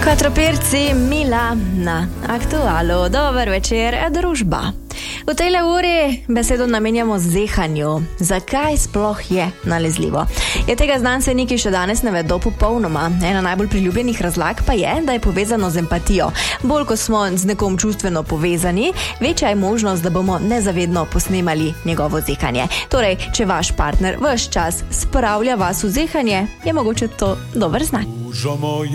Katroperci Mila na Aktualu. Dober večer, družba. V tej uri besedo namenjamo zehanju. Zakaj sploh je nalezljivo? Tega znanstveniki še danes ne vedo popolnoma. Ena najbolj priljubljenih razlag pa je, da je povezano z empatijo. Bolj ko smo z nekom čustveno povezani, večja je možnost, da bomo nezavedno posnemali njegovo zehanje. Torej, če vaš partner ves čas spravlja vas v zehanje, je mogoče to dober znak.